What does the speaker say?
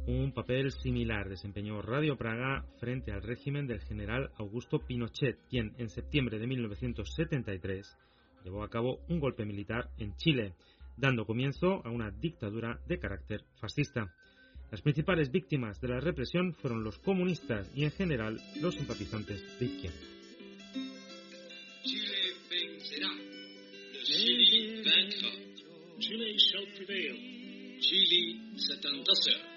Un papel similar desempeñó Radio Praga frente al régimen del general Augusto Pinochet, quien en septiembre de 1973 llevó a cabo un golpe militar en Chile, dando comienzo a una dictadura de carácter fascista. Las principales víctimas de la represión fueron los comunistas y en general los simpatizantes de izquierda. Chile vencerá. Chile vaincra. Chile shall prevail. Chile s'étendra.